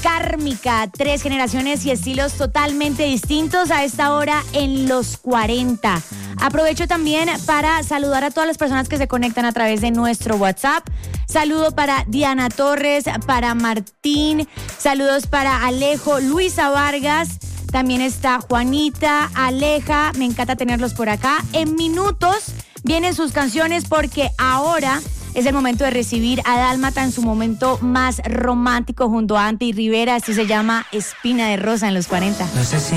Kármica, 3 generaciones y estilos totalmente distintos a esta hora en los 40. Aprovecho también para saludar a todas las personas que se conectan a través de nuestro WhatsApp. Saludo para Diana Torres, para Martín, saludos para Alejo, Luisa Vargas, también está Juanita, Aleja, me encanta tenerlos por acá. En minutos vienen sus canciones porque ahora es el momento de recibir a Dálmata en su momento más romántico junto a Anty Rivera. Esto se llama Espina de Rosa en los 40. No sé si